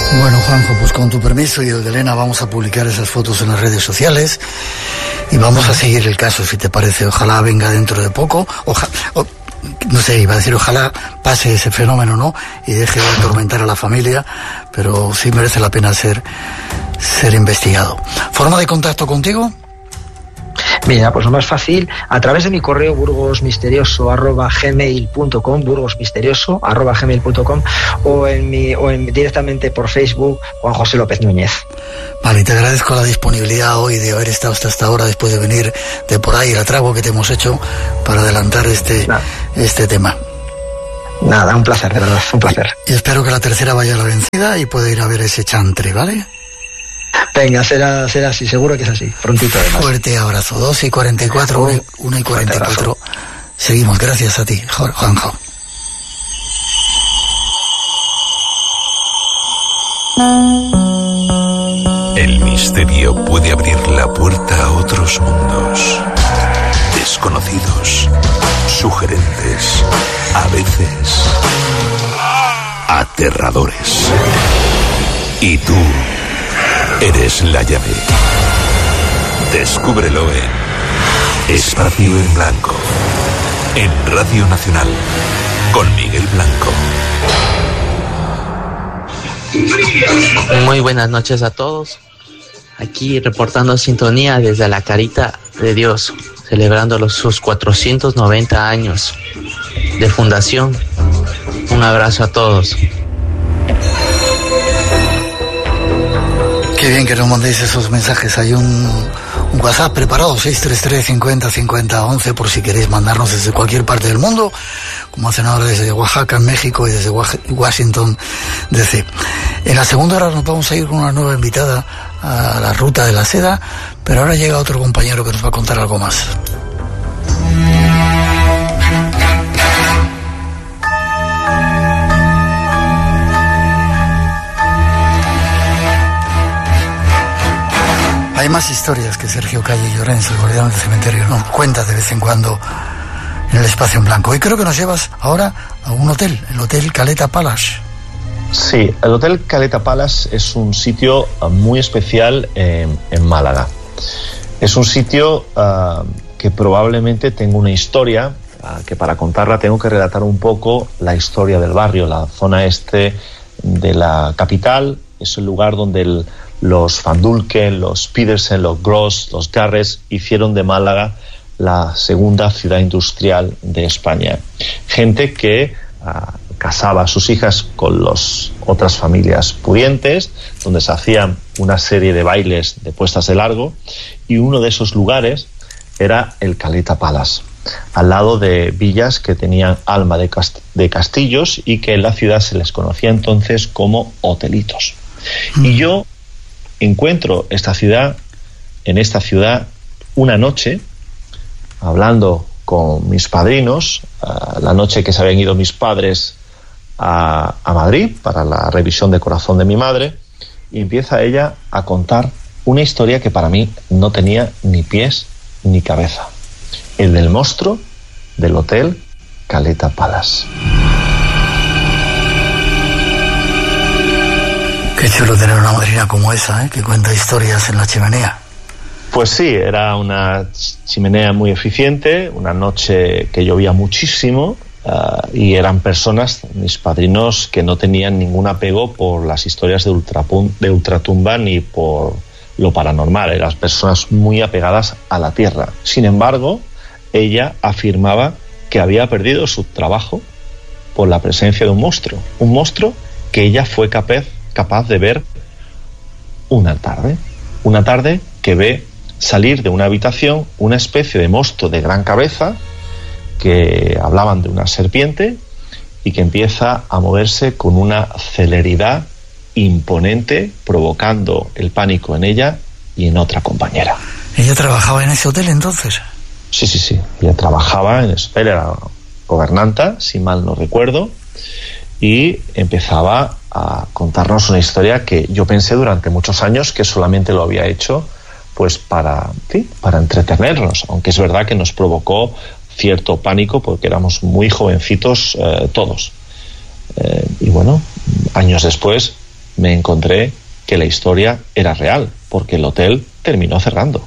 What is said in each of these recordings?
Bueno, Juanjo, pues con tu permiso y el de Elena vamos a publicar esas fotos en las redes sociales y vamos a seguir el caso, si te parece. Ojalá venga dentro de poco, no sé, iba a decir ojalá pase ese fenómeno, ¿no? Y deje de atormentar a la familia, pero sí merece la pena ser investigado. ¿Forma de contacto contigo? Mira, pues lo más fácil, a través de mi correo burgosmisterioso@gmail.com o directamente por Facebook, Juan José López Núñez. Vale, y te agradezco la disponibilidad hoy de haber estado hasta esta hora después de venir de por ahí, el atraco que te hemos hecho para adelantar este tema. Nada, un placer, de verdad, un placer. Y espero que la tercera vaya a la vencida y pueda ir a ver ese chantre, ¿vale? Venga, será así, seguro que es así, prontito además. Fuerte abrazo, 2:44, 1:44. Seguimos, gracias a ti, Juanjo. El misterio puede abrir la puerta a otros mundos, desconocidos, sugerentes, a veces aterradores. Y tú eres la llave. Descúbrelo en Espacio en Blanco, en Radio Nacional, con Miguel Blanco. Muy buenas noches a todos. Aquí reportando sintonía desde la Carita de Dios, celebrando sus 490 años de fundación. Un abrazo a todos. Qué bien que nos mandéis esos mensajes. Hay un WhatsApp preparado, 633 50 50 11, por si queréis mandarnos desde cualquier parte del mundo, como hacen ahora desde Oaxaca, en México, y desde Washington, D.C. En la segunda hora nos vamos a ir con una nueva invitada a la Ruta de la Seda, pero ahora llega otro compañero que nos va a contar algo más. Hay más historias que Sergio Calle Llorens, el guardián del cementerio, nos cuenta de vez en cuando en el Espacio en Blanco. Y creo que nos llevas ahora a un hotel, el Hotel Caleta Palace. Sí, el Hotel Caleta Palace es un sitio muy especial en Málaga. Es un sitio que probablemente tenga una historia, que para contarla tengo que relatar un poco la historia del barrio. La zona este de la capital es el lugar donde los Van Dulken, los Pedersen, los Gross, los Garres hicieron de Málaga la segunda ciudad industrial de España. Gente que casaba a sus hijas con las otras familias pudientes, donde se hacían una serie de bailes de puestas de largo, y uno de esos lugares era el Caleta Palace, al lado de villas que tenían alma de castillos y que en la ciudad se les conocía entonces como hotelitos. Y yo encuentro en esta ciudad una noche, hablando con mis padrinos, la noche que se habían ido mis padres a Madrid para la revisión de corazón de mi madre, y empieza ella a contar una historia que para mí no tenía ni pies ni cabeza: el del monstruo del Hotel Caleta Palace. Qué chulo tener una madrina como esa, que cuenta historias en la chimenea. Pues sí, era una chimenea muy eficiente, una noche que llovía muchísimo, y eran personas, mis padrinos, que no tenían ningún apego por las historias de ultratumba ni por lo paranormal. Eran personas muy apegadas a la tierra. Sin embargo, ella afirmaba que había perdido su trabajo por la presencia de un monstruo que ella fue capaz de ver una tarde que ve salir de una habitación una especie de monstruo de gran cabeza, que hablaban de una serpiente, y que empieza a moverse con una celeridad imponente, provocando el pánico en ella y en otra compañera. ¿Ella trabajaba en ese hotel entonces? Sí, ella trabajaba en ese hotel, era gobernanta, si mal no recuerdo, y empezaba a contarnos una historia que yo pensé durante muchos años que solamente lo había hecho pues para entretenernos, aunque es verdad que nos provocó cierto pánico porque éramos muy jovencitos todos. Y bueno, años después me encontré que la historia era real, porque el hotel terminó cerrando.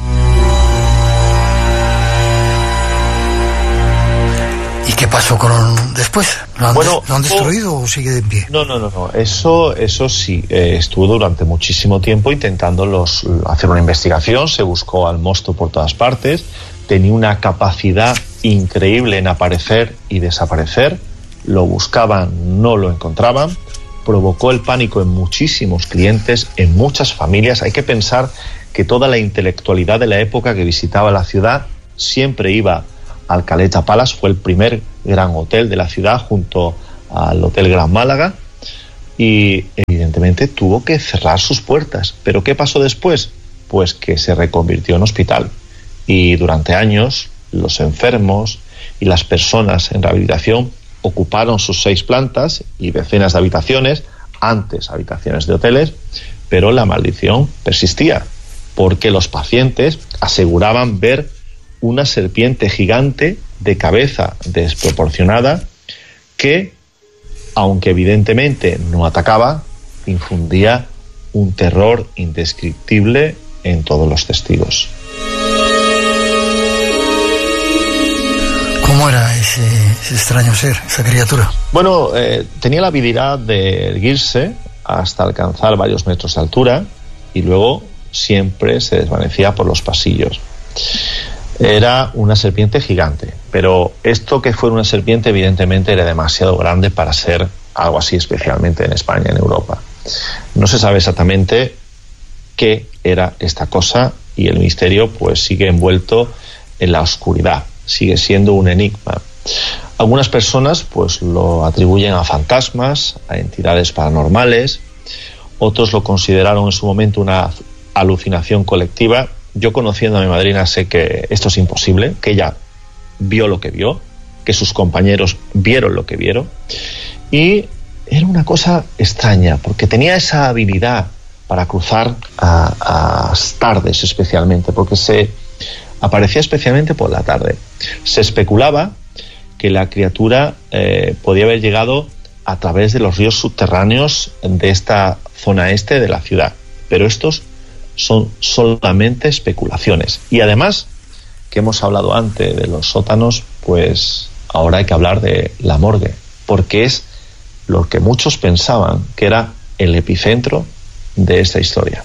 ¿Y qué pasó después? ¿Lo han destruido o sigue de pie? No. Eso sí, estuvo durante muchísimo tiempo intentando hacer una investigación, se buscó al monstruo por todas partes, tenía una capacidad increíble en aparecer y desaparecer, lo buscaban, no lo encontraban, provocó el pánico en muchísimos clientes, en muchas familias. Hay que pensar que toda la intelectualidad de la época que visitaba la ciudad siempre iba al Caleta Palace, fue el primer gran hotel de la ciudad junto al Hotel Gran Málaga, y evidentemente tuvo que cerrar sus puertas. ¿Pero qué pasó después? Pues que se reconvirtió en hospital, y durante años los enfermos y las personas en rehabilitación ocuparon sus 6 plantas y decenas de habitaciones, antes habitaciones de hoteles, pero la maldición persistía, porque los pacientes aseguraban ver una serpiente gigante de cabeza desproporcionada que, aunque evidentemente no atacaba, infundía un terror indescriptible en todos los testigos. ¿Cómo era ese extraño ser, esa criatura? Bueno, tenía la habilidad de erguirse hasta alcanzar varios metros de altura y luego siempre se desvanecía por los pasillos. Era una serpiente gigante, pero esto que fuera una serpiente evidentemente era demasiado grande para ser algo así, especialmente en España, en Europa. No se sabe exactamente qué era esta cosa y el misterio pues sigue envuelto en la oscuridad, sigue siendo un enigma. Algunas personas pues lo atribuyen a fantasmas, a entidades paranormales, otros lo consideraron en su momento una alucinación colectiva. Yo, conociendo a mi madrina, sé que esto es imposible, que ella vio lo que vio, que sus compañeros vieron lo que vieron, y era una cosa extraña, porque tenía esa habilidad para cruzar a tardes especialmente, porque se aparecía especialmente por la tarde. Se especulaba que la criatura podía haber llegado a través de los ríos subterráneos de esta zona este de la ciudad, pero estos son solamente especulaciones. Y además, que hemos hablado antes de los sótanos, pues ahora hay que hablar de la morgue, porque es lo que muchos pensaban que era el epicentro de esta historia.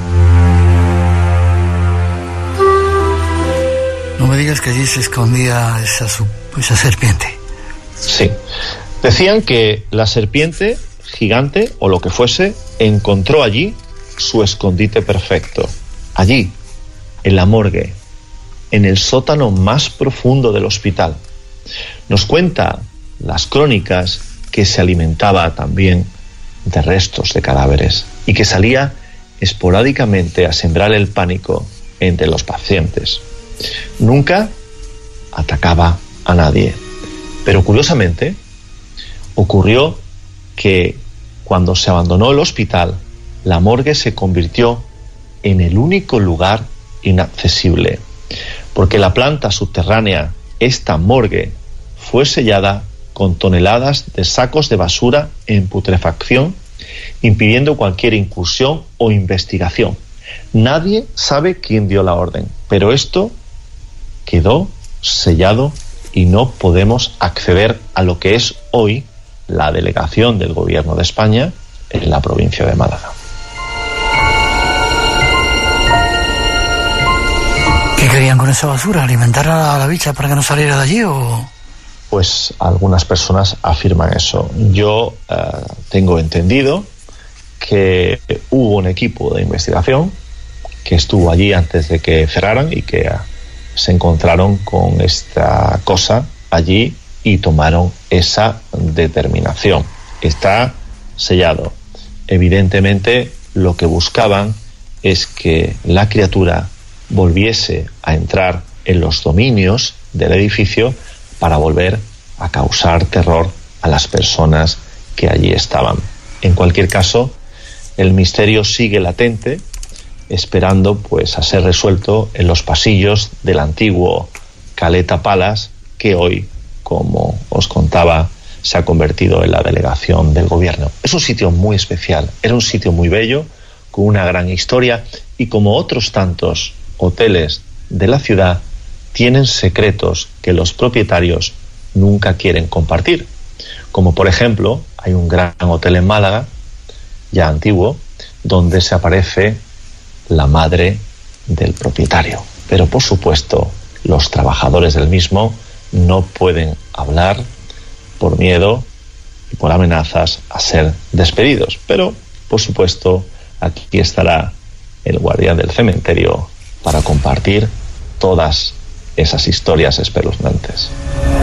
No me digas que allí se escondía esa serpiente. Sí. Decían que la serpiente gigante, o lo que fuese, encontró allí su escondite perfecto. Allí, en la morgue, en el sótano más profundo del hospital. Nos cuenta las crónicas que se alimentaba también de restos de cadáveres y que salía esporádicamente a sembrar el pánico entre los pacientes. Nunca atacaba a nadie, pero curiosamente ocurrió que cuando se abandonó el hospital, la morgue se convirtió en el único lugar inaccesible, porque la planta subterránea, esta morgue, fue sellada con toneladas de sacos de basura en putrefacción, impidiendo cualquier incursión o investigación. Nadie sabe quién dio la orden, pero esto quedó sellado y no podemos acceder a lo que es hoy la delegación del Gobierno de España en la provincia de Málaga. ¿Qué querían con esa basura? ¿Alimentar a la bicha para que no saliera de allí o...? Pues algunas personas afirman eso. Yo tengo entendido que hubo un equipo de investigación que estuvo allí antes de que cerraran y que se encontraron con esta cosa allí y tomaron esa determinación. Está sellado. Evidentemente lo que buscaban es que la criatura volviese a entrar en los dominios del edificio para volver a causar terror a las personas que allí estaban. En cualquier caso, el misterio sigue latente, esperando pues a ser resuelto en los pasillos del antiguo Caleta Palace, que hoy, como os contaba, se ha convertido en la delegación del gobierno. Es un sitio muy especial, era un sitio muy bello, con una gran historia, y como otros tantos hoteles de la ciudad, tienen secretos que los propietarios nunca quieren compartir. Como por ejemplo, hay un gran hotel en Málaga, ya antiguo, donde se aparece la madre del propietario. Pero por supuesto, los trabajadores del mismo no pueden hablar por miedo y por amenazas a ser despedidos. Pero, por supuesto, aquí estará el guardián del cementerio para compartir todas esas historias espeluznantes.